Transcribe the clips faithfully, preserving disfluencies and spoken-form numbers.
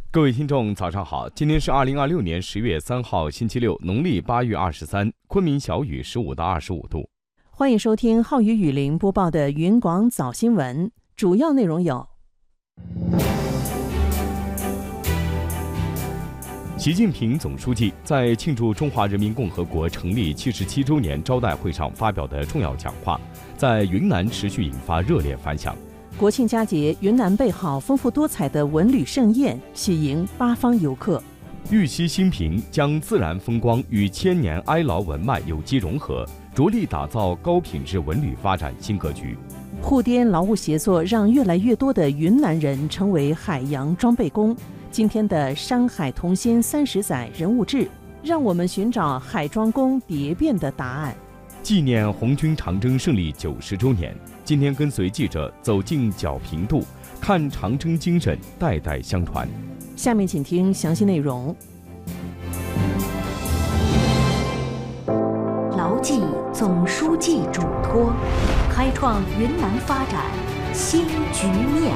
各位听众早上好，今天是二零二六年十月三号星期六，农历八月二十三，昆明小雨十五到二十五度。 欢迎收听浩宇雨林播报的云广早新闻，主要内容有： 习近平总书记在庆祝中华人民共和国成立七十七周年招待会上发表的重要讲话，在云南持续引发热烈反响。 国庆佳节，云南备好丰富多彩的文旅盛宴，喜迎八方游客。 玉溪新坪将自然风光与千年哀牢文脉有机融合，着力打造高品质文旅发展新格局。 沪滇劳务协作让越来越多的云南人成为海洋装备工。今天的山海同心三十载人物志，让我们寻找海装工蝶变的答案。 纪念红军长征胜利九十周年，今天跟随记者走进皎平渡，看长征精神代代相传。 下面请听详细内容。 牢记总书记嘱托，开创云南发展新局面。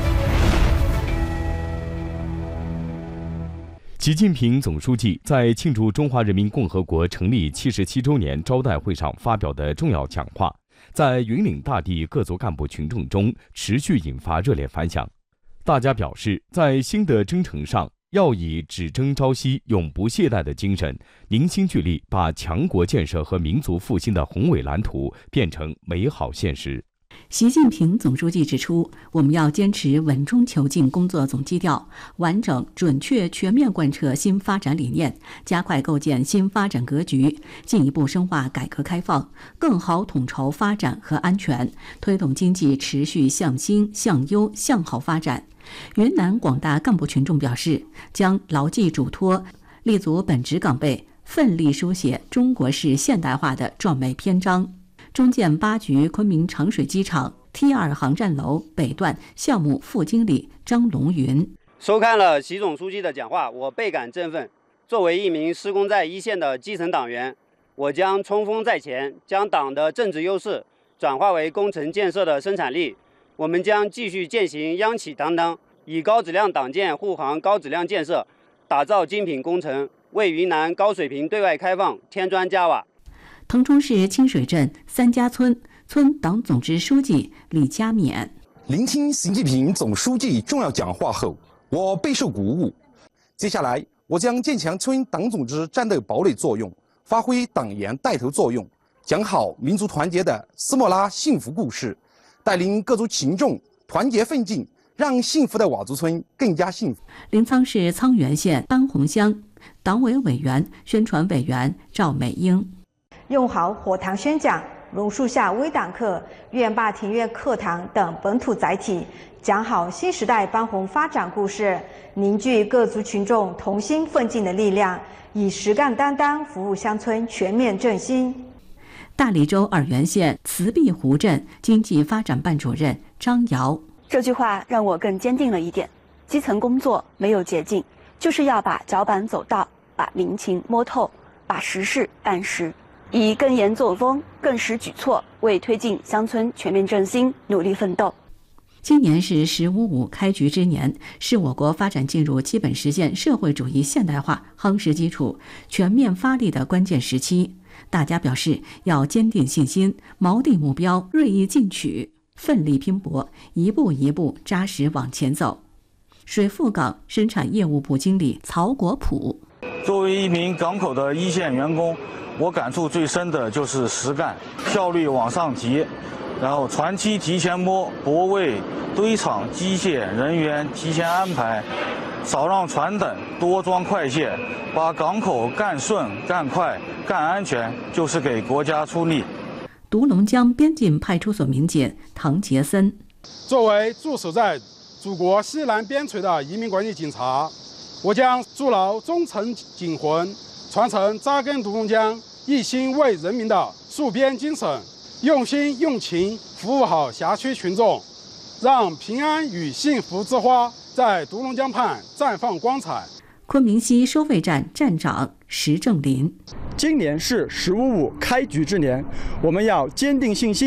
习近平总书记在庆祝中华人民共和国成立七十七周年招待会上发表的重要讲话，在云岭大地各族干部群众中持续引发热烈反响。大家表示，在新的征程上，要以只争朝夕、永不懈怠的精神，凝心聚力，把强国建设和民族复兴的宏伟蓝图变成美好现实。 习近平总书记指出，我们要坚持稳中求进工作总基调，完整、准确、全面贯彻新发展理念，加快构建新发展格局，进一步深化改革开放，更好统筹发展和安全，推动经济持续向新、向优、向好发展。云南广大干部群众表示，将牢记嘱托，立足本职岗位，奋力书写中国式现代化的壮美篇章。中建八局昆明长水机场 T 二航站楼北段项目副经理张龙云： 收看了习总书记的讲话，我倍感振奋。作为一名施工在一线的基层党员，我将冲锋在前，将党的政治优势转化为工程建设的生产力。我们将继续践行央企担当，以高质量党建护航高质量建设，打造精品工程，为云南高水平对外开放添砖加瓦。 腾冲市清水镇三家村村党总支书记李家勉： 聆听习近平总书记重要讲话后，我备受鼓舞。接下来，我将坚强村党总支战斗堡垒作用，发挥党员带头作用，讲好民族团结的斯莫拉幸福故事，带领各族群众团结奋进，让幸福的佤族村更加幸福。 临沧市沧源县班洪乡党委委员、宣传委员赵美英： 用好火塘宣讲、榕树下微党课、院坝庭院课堂等本土载体，讲好新时代班洪发展故事，凝聚各族群众同心奋进的力量，以实干担当服务乡村全面振兴。 大理州洱源县慈碧湖镇经济发展办主任张瑶： 这句话让我更坚定了一点，基层工作没有捷径，就是要把脚板走到，把民情摸透，把实事办实，以更严作风、更实举措，为推进乡村全面振兴努力奋斗。 今年是“十五五”开局之年，是我国发展进入基本实现社会主义现代化夯实基础、全面发力的关键时期。大家表示要坚定信心，锚定目标，锐意进取，奋力拼搏，一步一步扎实往前走。水富港生产业务部经理曹国普： 作为一名港口的一线员工，我感触最深的就是实干，效率往上提，然后船期提前摸，泊位、堆场、机械人员提前安排，少让船等，多装快线，把港口干顺、干快、干安全，就是给国家出力。 独龙江边境派出所民警唐杰森： 作为驻守在祖国西南边陲的移民管理警察，我将筑牢忠诚警魂，传承扎根独龙江、一心为人民的戍边精神，用心用情服务好辖区群众，让平安与幸福之花在独龙江畔绽放光彩。 昆明西收费站站长石正林： 今年是“十五五”开局之年，我们要坚定信心，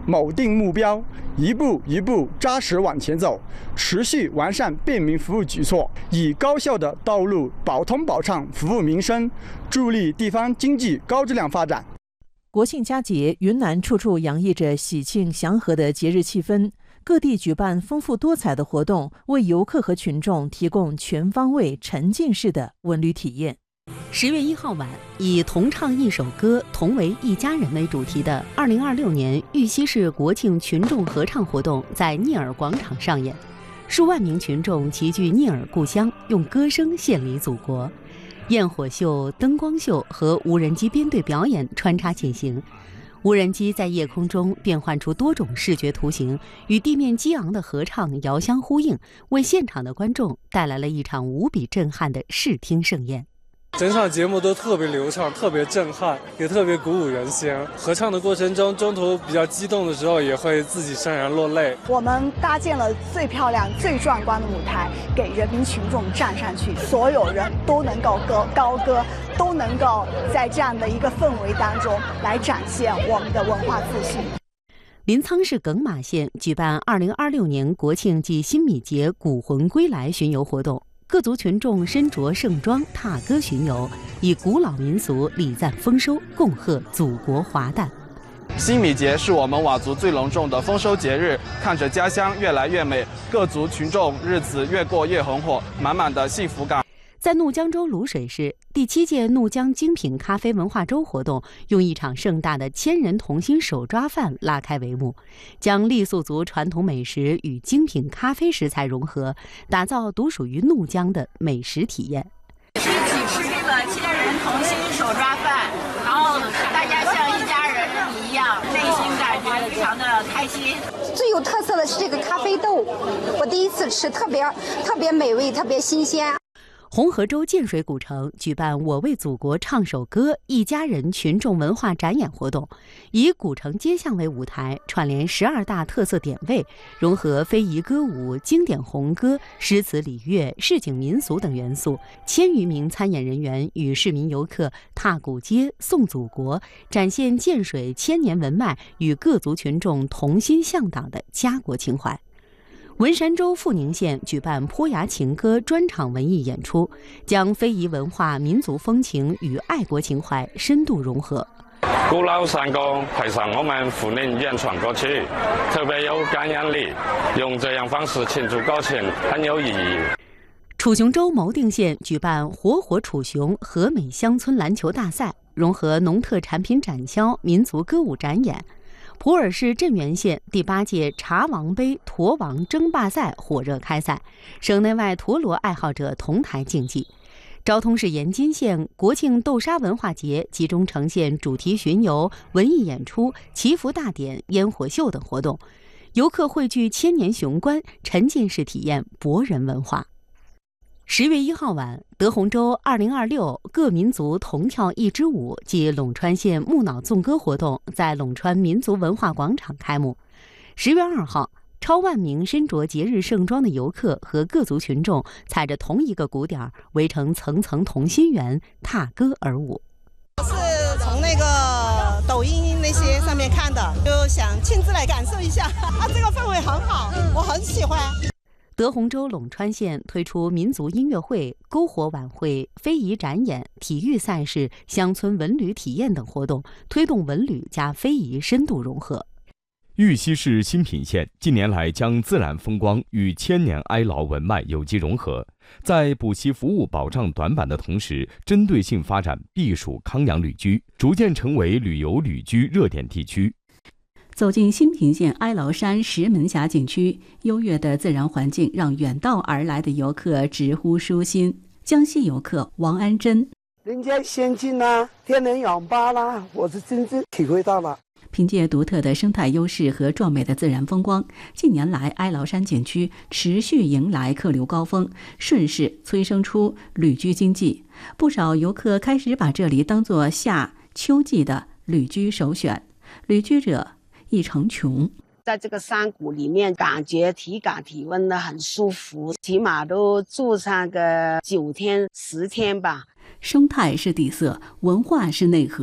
铆定目标，一步一步扎实往前走，持续完善便民服务举措，以高效的道路保通保畅服务民生，助力地方经济高质量发展。 国庆佳节，云南处处洋溢着喜庆祥和的节日气氛，各地举办丰富多彩的活动，为游客和群众提供全方位沉浸式的文旅体验。 十月一号晚，以同唱一首歌，同为一家人为主题的二零二六年玉溪市国庆群众合唱活动在聂耳广场上演，数万名群众齐聚聂耳故乡，用歌声献礼祖国。焰火秀、灯光秀和无人机编队表演穿插进行，无人机在夜空中变换出多种视觉图形，与地面激昂的合唱遥相呼应，为现场的观众带来了一场无比震撼的视听盛宴。 整场节目都特别流畅，特别震撼，也特别鼓舞人心。合唱的过程中，中途比较激动的时候，也会自己潸然落泪。 我们搭建了最漂亮、最壮观的舞台，给人民群众站上去，所有人都能够歌高歌，都能够在这样的一个氛围当中来展现我们的文化自信。 临沧市耿马县举办二零二六年国庆暨新米节古魂归来巡游活动。各族群众身着盛装踏歌巡游，以古老民俗礼赞丰收，恭贺祖国华诞。 新米节是我们佤族最隆重的丰收节日，看着家乡越来越美，各族群众日子越过越红火，满满的幸福感。 在怒江州卤水市，第七届怒江精品咖啡文化周活动用一场盛大的千人同心手抓饭拉开帷幕，将傈僳族传统美食与精品咖啡食材融合，打造独属于怒江的美食体验。 一起吃这个千人同心手抓饭，然后大家像一家人一样，内心感觉非常的开心。 最有特色的是这个咖啡豆，我第一次吃，特别特别美味，特别新鲜。 红河州建水古城举办我为祖国唱首歌一家人群众文化展演活动，以古城街巷为舞台，串联十二大特色点位，融合非遗歌舞、经典红歌、诗词礼乐、市井民俗等元素。千余名参演人员与市民游客踏古街、颂祖国，展现建水千年文脉与各族群众同心向党的家国情怀。文山州富宁县举办坡崖情歌专场文艺演出，将非遗文化、民族风情与爱国情怀深度融合。 古老山歌配上我们富宁原创歌曲，特别有感染力，用这样方式庆祝国庆很有意义。 楚雄州牟定县举办活活楚雄和美乡村篮球大赛，融合农特产品展销、民族歌舞展演。普洱市镇原县第八届茶王杯驼王争霸赛火热开赛，省内外陀螺爱好者同台竞技。昭通市延津县国庆豆沙文化节集中呈现主题巡游、文艺演出、祈福大典、烟火秀等活动，游客汇聚千年雄关，沉浸式体验博人文化。十月一号晚，德宏州二零二六各民族同跳一支舞暨陇川县木脑纵歌活动在陇川民族文化广场开幕。十月二号，超万名身着节日盛装的游客和各族群众踩着同一个鼓点，围成层层同心圆，踏歌而舞。 是从那个抖音那些上面看的，就想亲自来感受一下，啊，这个氛围很好，我很喜欢。 德宏州陇川县推出民族音乐会、篝火晚会、非遗展演、体育赛事、乡村文旅体验等活动，推动文旅加非遗深度融合。 玉溪市新品县近年来将自然风光与千年哀牢文脉有机融合，在补齐服务保障短板的同时，针对性发展避暑康养旅居，逐渐成为旅游旅居热点地区。 走进新平县哀牢山石门峡景区，优越的自然环境让远道而来的游客直呼舒心。江西游客王安珍： 人间仙境啦，天然氧吧啦，我是真正体会到了。 凭借独特的生态优势和壮美的自然风光，近年来哀牢山景区持续迎来客流高峰，顺势催生出旅居经济。不少游客开始把这里当作夏秋季的旅居首选。旅居者易成琼： 在这个山谷里面，感觉体感体温的很舒服，起码都住上个九天十天吧。 生态是底色，文化是内核。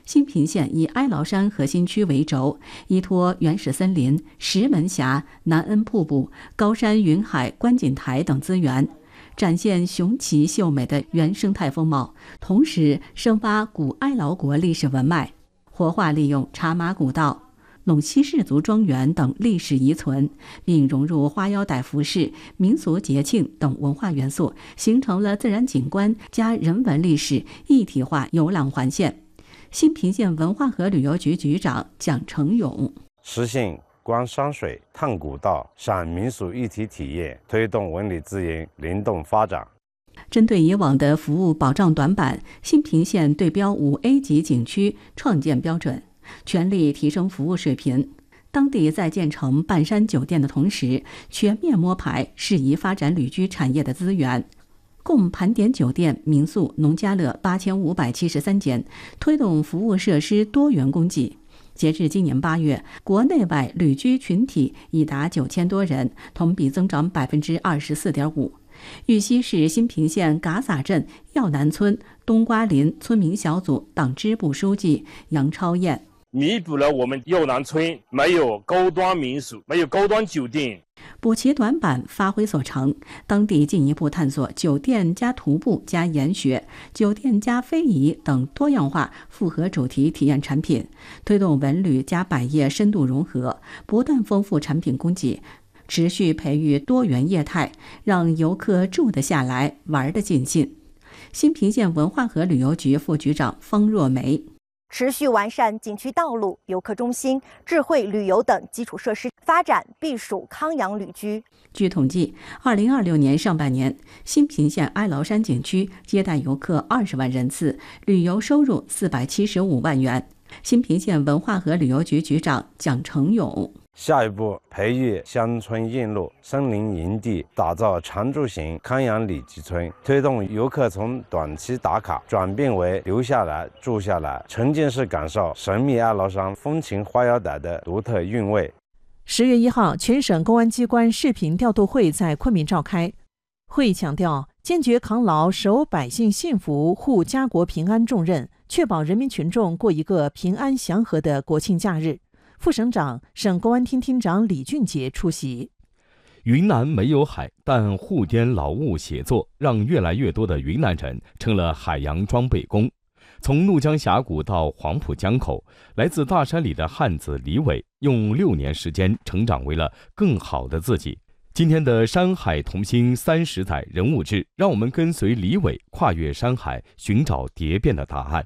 新平县以哀牢山核心区为轴，依托原始森林、石门峡、南恩瀑布、高山云海、观景台等资源，展现雄奇秀美的原生态风貌，同时深挖古哀牢国历史文脉，活化利用茶马古道、陇西氏族庄园等历史遗存，并融入花腰带服饰、民俗节庆等文化元素，形成了自然景观加人文历史一体化游览环线。新平县文化和旅游局局长蒋成勇： 实现观山水、探古道、赏民俗一体体验，推动文旅资源灵动发展。 针对以往的服务保障短板，新平县对标五 A 级景区，创建标准，全力提升服务水平。当地在建成半山酒店的同时，全面摸排适宜发展旅居产业的资源，共盘点酒店、民宿、农家乐八千五百七十三间，推动服务设施多元供给。截至今年八月，国内外旅居群体已达九千多人，同比增长百分之二十四点五。玉溪市新平县嘎撒镇耀南村冬瓜林村民小组党支部书记杨超燕： 弥补了我们耀南村没有高端民宿、没有高端酒店， 补齐短板，发挥所长。当地进一步探索酒店加徒步加研学、酒店加非遗等多样化复合主题体验产品，推动文旅加百业深度融合，不断丰富产品供给，持续培育多元业态，让游客住得下来、玩得尽兴。新平县文化和旅游局副局长方若梅： 持续完善景区道路、游客中心、智慧旅游等基础设施，发展避暑康养旅居。 据统计，二零二六年上半年，新平县哀牢山景区接待游客二十万人次，旅游收入四百七十五万元。新平县文化和旅游局局长蒋成勇： 下一步，培育乡村印路、森林营地，打造常住型康养旅居村，推动游客从短期打卡转变为留下来、住下来，沉浸式感受神秘哀牢山风情花腰带的独特韵味。 十月一号，全省公安机关视频调度会在昆明召开。会议强调，坚决扛牢守百姓幸福、护家国平安重任，确保人民群众过一个平安祥和的国庆假日。副省长、省公安厅厅长李俊杰出席。 云南没有海，但沪滇劳务协作让越来越多的云南人成了海洋装备工。从怒江峡谷到黄浦江口，来自大山里的汉子李伟用六年时间成长为了更好的自己。今天的山海同心三十载人物志，让我们跟随李伟跨越山海，寻找蝶变的答案。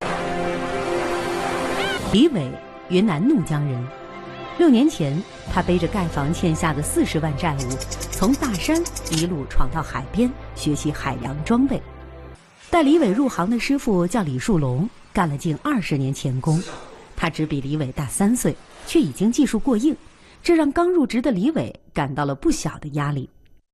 李伟，云南怒江人。六年前，他背着盖房欠下的四十万债务，从大山一路闯到海边，学习海洋装备。带李伟入行的师傅叫李树龙，干了近二十年钳工。他只比李伟大三岁，却已经技术过硬，这让刚入职的李伟感到了不小的压力。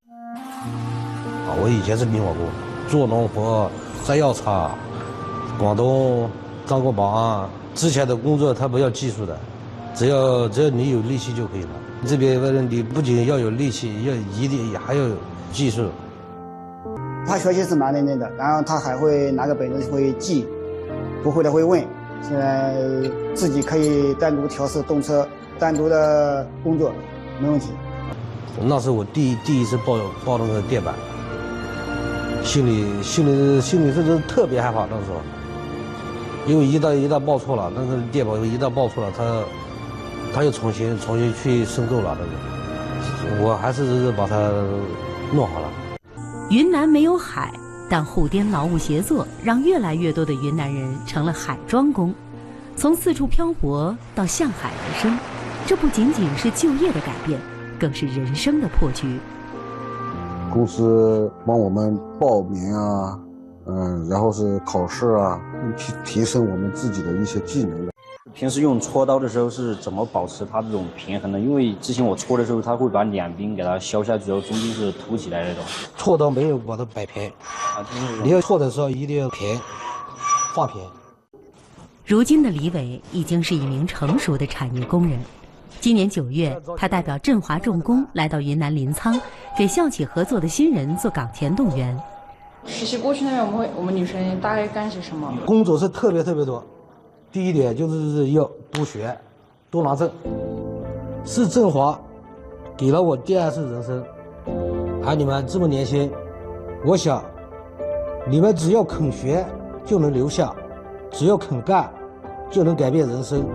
我以前是明火工，做农活、摘药叉，广东当过保安。之前的工作他不要技术的，只要只要你有力气就可以了。这边你不仅要有力气，要一定还要有技术。 他学习是蛮认真的，然后他还会拿个本子会记，不会的会问。现在自己可以单独调试动车，单独的工作没问题。 那是我第一第一次抱抱那个电板，心里心里心里真是特别害怕那时候，因为一旦一旦报错了，那个电板一旦报错了，他他又重新重新去申购了那个，我还是把它弄好了。 云南没有海，但沪滇劳务协作让越来越多的云南人成了海装工，从四处漂泊到向海而生，这不仅仅是就业的改变，更是人生的破局。 公司帮我们报名啊，嗯，然后是考试啊，提提升我们自己的一些技能的。 平时用锉刀的时候是怎么保持它这种平衡的？因为之前我锉的时候，它会把两边给它削下去，然后中间是凸起来那种。 锉刀没有把它摆平，啊，你要锉的时候一定要平，画平。 如今的李伟已经是一名成熟的产业工人。今年九月，他代表振华重工来到云南临沧，给校企合作的新人做岗前动员。 实习过去那边，我们会我们女生大概干些什么？ 工作是特别特别多。 第一点就是要多学，多拿证。是振华给了我第二次人生。还你们这么年轻，我想你们只要肯学就能留下，只要肯干就能改变人生。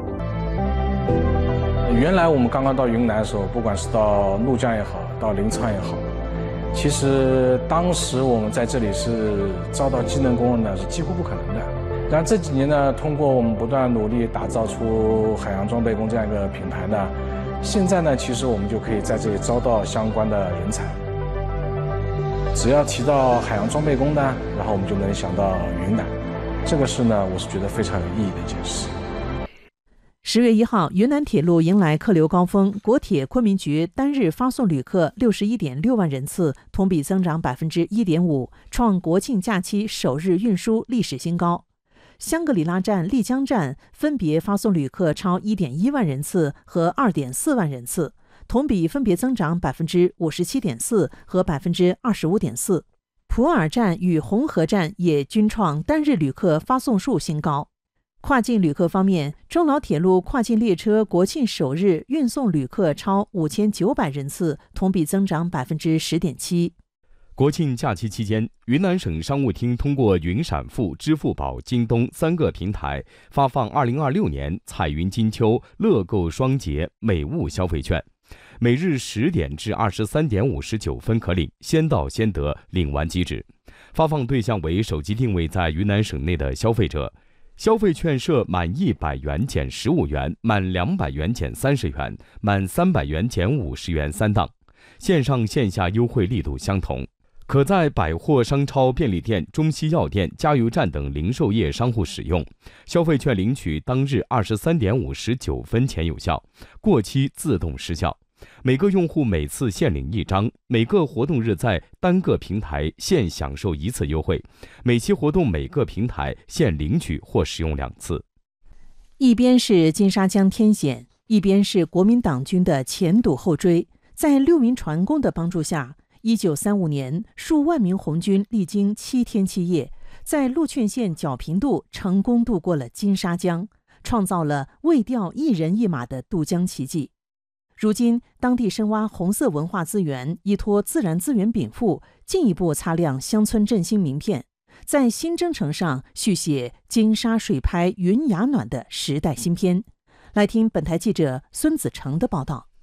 原来我们刚刚到云南的时候，不管是到怒江也好，到临沧也好，其实当时我们在这里是招到技能工人呢，是几乎不可能的。但这几年呢，通过我们不断努力打造出海洋装备工这样一个品牌呢，现在呢，其实我们就可以在这里招到相关的人才。只要提到海洋装备工呢，然后我们就能想到云南，这个是呢，我是觉得非常有意义的一件事。 十月一号，云南铁路迎来客流高峰，国铁昆明局单日发送旅客六十一点六万人次，同比增长百分之一点五，创国庆假期首日运输历史新高。香格里拉站、丽江站分别发送旅客超一点一万人次和二点四万人次，同比分别增长百分之五十七点四和百分之二十五点四。普洱站与红河站也均创单日旅客发送数新高。跨境旅客方面，中老铁路跨境列车国庆首日运送旅客超五千九百人次，同比增长百分之十点七。 国庆假期期间，云南省商务厅通过云闪付、支付宝、京东三个平台发放二零二六年彩云金秋乐购双节美物消费券，每日十点至二十三点五十九分可领，先到先得，领完即止。发放对象为手机定位在云南省内的消费者。消费券设满一百元减十五元，满两百元减三十元，满三百元减五十元三档，线上线下优惠力度相同。可在百货商超、便利店、中西药店、加油站等零售业商户使用。消费券领取当日二十三点五十九分前有效，过期自动失效。每个用户每次限领一张，每个活动日在单个平台限享受一次优惠，每期活动每个平台限领取或使用两次。 一边是金沙江天险，一边是国民党军的前堵后追。在六名船工的帮助下，一九三五年，数万名红军历经七天七夜，在鹿劝县皎平渡成功渡过了金沙江，创造了未掉一人一马的渡江奇迹。如今，当地深挖红色文化资源，依托自然资源禀赋，进一步擦亮乡村振兴名片，在新征程上续写金沙水拍云雅暖的时代新篇。来听本台记者孙子成的报道。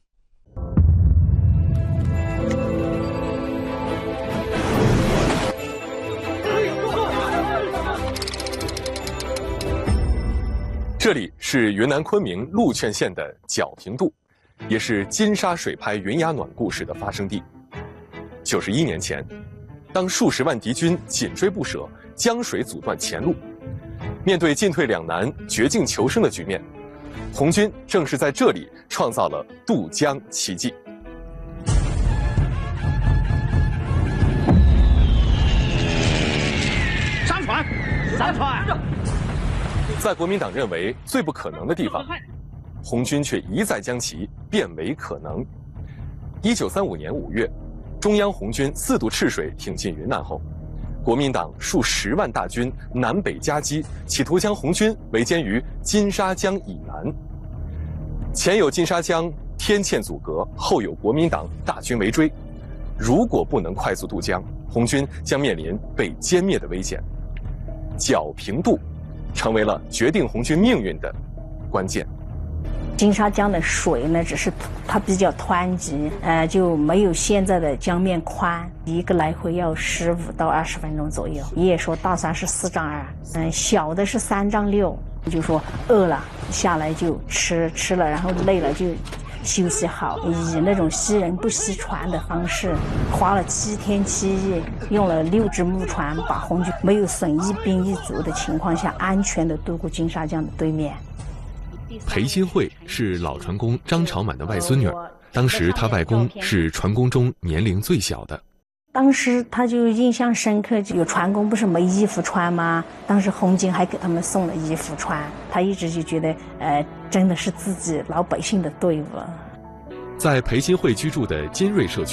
这里是云南昆明鹿劝县的皎平渡，也是金沙水拍云雅暖故事的发生地。九十一年前，当数十万敌军紧追不舍，江水阻断前路，面对进退两难、绝境求生的局面，红军正是在这里创造了渡江奇迹。 上船！上船！ 在国民党认为最不可能的地方，红军却一再将其变为可能。一九三五年五月，中央红军四渡赤水挺进云南后，国民党数十万大军南北夹击，企图将红军围歼于金沙江以南。前有金沙江天堑阻隔，后有国民党大军围追，如果不能快速渡江，红军将面临被歼灭的危险。皎平渡成为了决定红军命运的关键。 金沙江的水呢，只是它比较湍急，呃，就没有现在的江面宽，一个来回要十五到二十分钟左右。爷爷说大船是四丈二，嗯，小的是三丈六，就说饿了下来就吃，吃了然后累了就休息好，以那种惜人不惜船的方式，花了七天七夜，用了六只木船，把红军没有损一兵一卒的情况下，安全的渡过金沙江的对面。 裴新慧是老船工张朝满的外孙女儿，当时她外公是船工中年龄最小的。 当时他就印象深刻，有船工不是没衣服穿吗？当时红军还给他们送了衣服穿，他一直就觉得，呃，真的是自己老百姓的队伍。 在裴新慧居住的金瑞社区，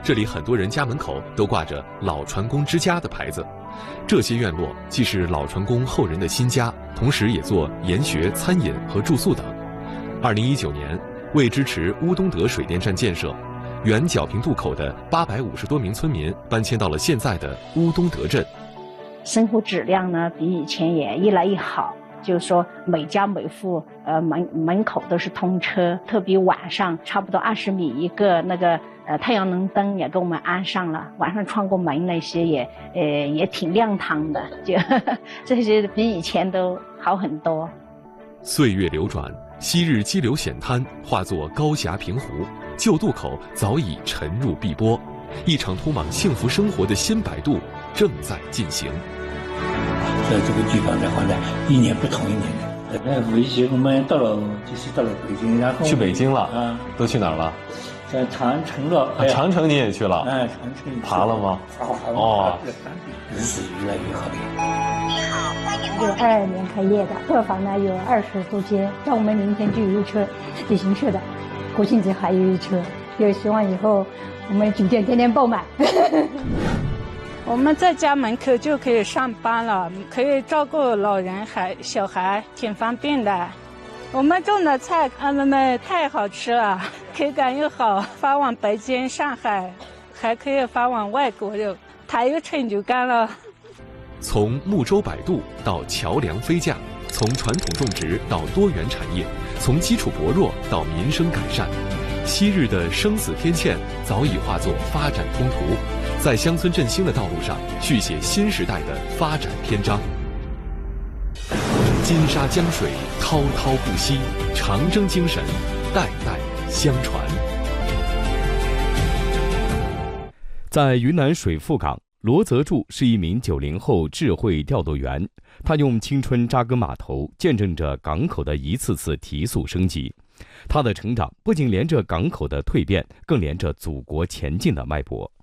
这里很多人家门口都挂着“老船工之家”的牌子。这些院落既是老船工后人的新家，同时也做研学、餐饮和住宿等。二零一九年，为支持乌东德水电站建设，原皎平渡口的八百五十多名村民搬迁到了现在的乌东德镇。 生活质量呢，比以前也越来越好。就是说，每家每户，呃，门门口都是通车，特别晚上，差不多二十米一个那个呃太阳能灯也给我们安上了，晚上穿过门那些也呃也挺亮堂的，就呵呵这些比以前都好很多。 岁月流转，昔日激流险滩化作高峡平湖，旧渡口早已沉入碧波，一场通往幸福生活的新摆渡正在进行。 在这个地方的话呢，一年不同一年的。那回去我们到了，就是到了北京，然后去北京了啊， 都去哪儿了？ 在长城了。 啊，长城你也去了？ 哎，长城爬了吗？ 爬了。 哦， 日子越来越好了。 你好，欢迎。有二二年开业的客房呢，有二十多间，像我们明天就有一车旅行社的，国庆节还有一车，就希望以后我们酒店天天爆满。 我们在家门口就可以上班了，可以照顾老人孩小孩，挺方便的。我们种的菜，啊，妹妹太好吃了，口感又好，发往北京、上海，还可以发往外国，就太有成就感了。 从木舟摆渡到桥梁飞架，从传统种植到多元产业，从基础薄弱到民生改善，昔日的生死天堑早已化作发展通途，在乡村振兴的道路上续写新时代的发展篇章。金沙江水滔滔不息，长征精神代代相传。 在云南水富港，罗泽柱是一名九零后智慧调度员，他用青春扎根码头，见证着港口的一次次提速升级。他的成长不仅连着港口的蜕变，更连着祖国前进的脉搏。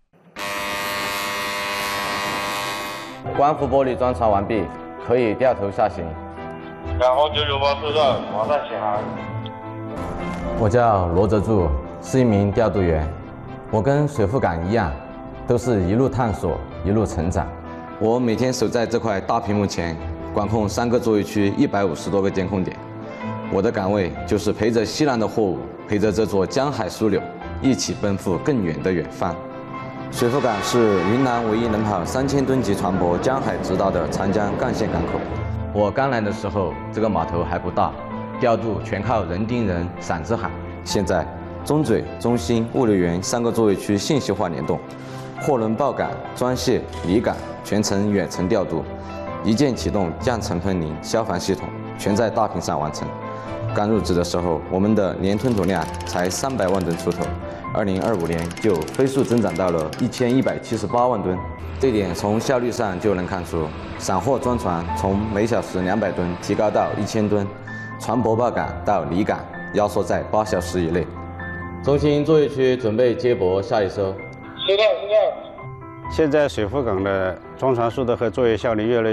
光伏玻璃装船完毕，可以掉头下行。 然后九九八收到，马上起航。 我叫罗泽柱，是一名调度员。我跟水富港一样，都是一路探索，一路成长。我每天守在这块大屏幕前，管控三个作业区一百五十多个监控点。我的岗位就是陪着西南的货物，陪着这座江海枢纽，一起奔赴更远的远方。水富港是云南唯一能跑三千吨级船舶江海直达的长江干线港口。我刚来的时候，这个码头还不大，调度全靠人盯人、嗓子喊。现在，中嘴、中心、物流园三个作业区信息化联动，货轮报港、装卸、离港全程远程调度，一键启动降尘喷淋、消防系统，全在大屏上完成。刚入职的时候，我们的年吞吐量才三百万吨出头，二零二五年就飞速增长到了一千一百七十八万吨。这点从效率上就能看出，散货装船从每小时两百吨提高到一千吨，船舶报港到离港压缩在八小时以内。中心作业区准备接驳下一艘。 收到，收到。 现在水富港的装船速度和作业效率越来越